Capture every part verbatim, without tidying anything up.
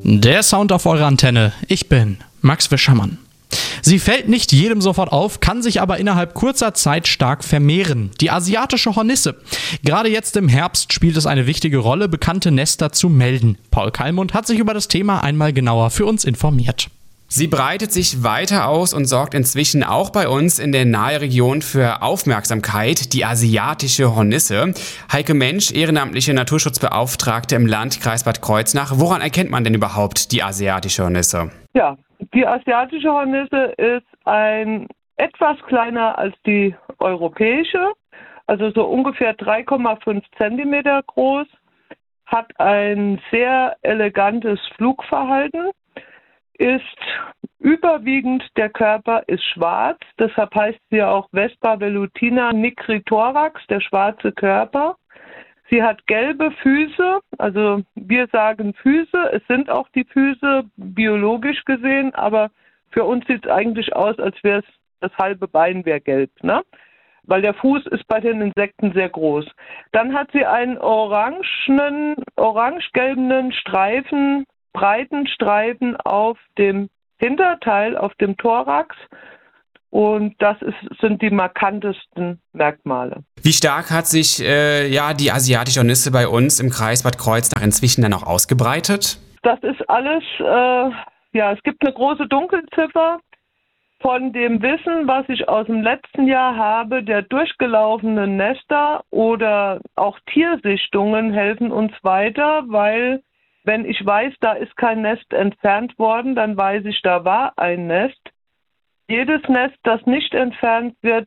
Der Sound auf eurer Antenne. Ich bin Max Wischermann. Sie fällt nicht jedem sofort auf, kann sich aber innerhalb kurzer Zeit stark vermehren. Die asiatische Hornisse. Gerade jetzt im Herbst spielt es eine wichtige Rolle, bekannte Nester zu melden. Paul Kallmund hat sich über das Thema einmal genauer für uns informiert. Sie breitet sich weiter aus und sorgt inzwischen auch bei uns in der Nahregion für Aufmerksamkeit, die asiatische Hornisse. Heike Mensch, ehrenamtliche Naturschutzbeauftragte im Landkreis Bad Kreuznach. Woran erkennt man denn überhaupt die asiatische Hornisse? Ja, die asiatische Hornisse ist ein etwas kleiner als die europäische, also so ungefähr drei Komma fünf Zentimeter groß, hat ein sehr elegantes Flugverhalten. Ist überwiegend, der Körper ist schwarz, deshalb heißt sie ja auch Vespa velutina nigrithorax, der schwarze Körper. Sie hat gelbe Füße, also wir sagen Füße, es sind auch die Füße biologisch gesehen, aber für uns sieht es eigentlich aus, als wäre es das halbe Bein wäre gelb, ne? Weil der Fuß ist bei den Insekten sehr groß. Dann hat sie einen orangenen, orange-gelben Streifen, breiten Streifen auf dem Hinterteil, auf dem Thorax. Und das ist, sind die markantesten Merkmale. Wie stark hat sich äh, ja, die asiatische Hornisse bei uns im Kreis Bad Kreuznach inzwischen dann auch ausgebreitet? Das ist alles, äh, ja, es gibt eine große Dunkelziffer von dem Wissen, was ich aus dem letzten Jahr habe, der durchgelaufenen Nester oder auch Tiersichtungen helfen uns weiter, weil wenn ich weiß, da ist kein Nest entfernt worden, dann weiß ich, da war ein Nest. Jedes Nest, das nicht entfernt wird,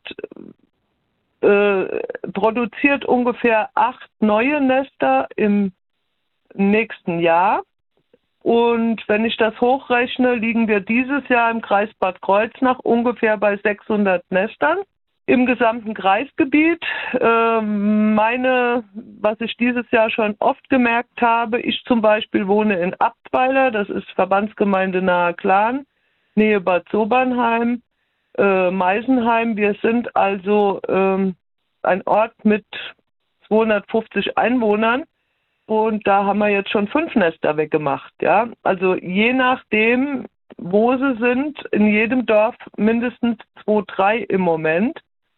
äh, produziert ungefähr acht neue Nester im nächsten Jahr. Und wenn ich das hochrechne, liegen wir dieses Jahr im Kreis Bad Kreuznach ungefähr bei sechshundert Nestern. Im gesamten Kreisgebiet, äh, meine, was ich dieses Jahr schon oft gemerkt habe, ich zum Beispiel wohne in Abtweiler, das ist Verbandsgemeinde Nahe Klan, Nähe Bad Sobernheim, äh, Meisenheim. Wir sind also ähm, ein Ort mit zweihundertfünfzig Einwohnern und da haben wir jetzt schon fünf Nester weggemacht. Ja? Also je nachdem, wo sie sind, in jedem Dorf mindestens zwei, drei im Moment.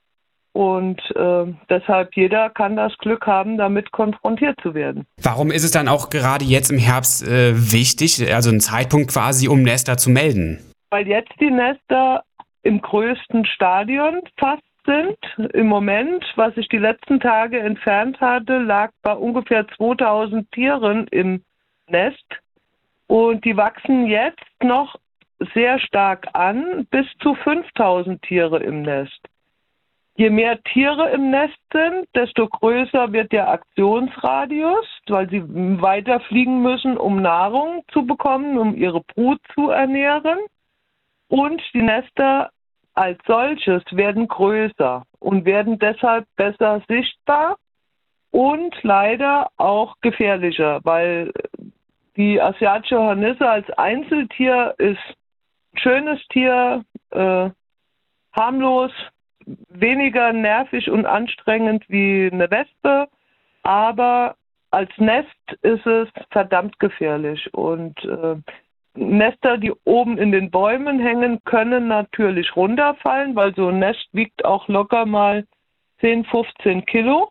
Und äh, deshalb jeder kann das Glück haben, damit konfrontiert zu werden. Warum ist es dann auch gerade jetzt im Herbst äh, wichtig, also ein Zeitpunkt quasi, um Nester zu melden? Weil jetzt die Nester im größten Stadion fast sind. Im Moment, was ich die letzten Tage entfernt hatte, lag bei ungefähr zweitausend Tieren im Nest. Und die wachsen jetzt noch sehr stark an, bis zu fünftausend Tiere im Nest. Je mehr Tiere im Nest sind, desto größer wird der Aktionsradius, weil sie weiter fliegen müssen, um Nahrung zu bekommen, um ihre Brut zu ernähren. Und die Nester als solches werden größer und werden deshalb besser sichtbar und leider auch gefährlicher, weil die asiatische Hornisse als Einzeltier ist ein schönes Tier, äh, harmlos, weniger nervig und anstrengend wie eine Wespe, aber als Nest ist es verdammt gefährlich. Und äh, Nester, die oben in den Bäumen hängen, können natürlich runterfallen, weil so ein Nest wiegt auch locker mal zehn, fünfzehn Kilo.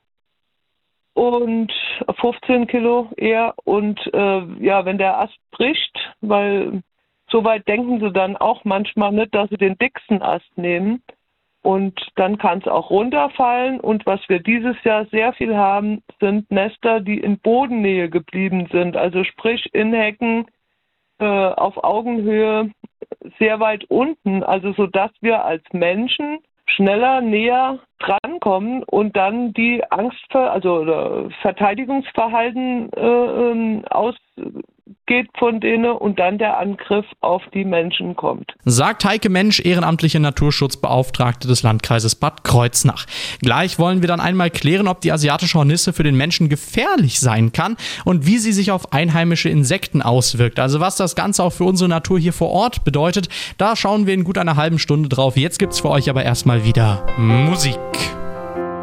Und fünfzehn Kilo eher. Und äh, ja, wenn der Ast bricht, weil so weit denken sie dann auch manchmal nicht, dass sie den dicksten Ast nehmen. Und dann kann es auch runterfallen. Und was wir dieses Jahr sehr viel haben, sind Nester, die in Bodennähe geblieben sind. Also sprich in Hecken äh, auf Augenhöhe sehr weit unten. Also sodass wir als Menschen schneller näher drankommen und dann die Angst, also oder Verteidigungsverhalten äh, ausgeht von denen und dann der Angriff auf die Menschen kommt. Sagt Heike Mensch, ehrenamtliche Naturschutzbeauftragte des Landkreises Bad Kreuznach. Gleich wollen wir dann einmal klären, ob die asiatische Hornisse für den Menschen gefährlich sein kann und wie sie sich auf einheimische Insekten auswirkt. Also was das Ganze auch für unsere Natur hier vor Ort bedeutet, da schauen wir in gut einer halben Stunde drauf. Jetzt gibt's für euch aber erstmal wieder Musik.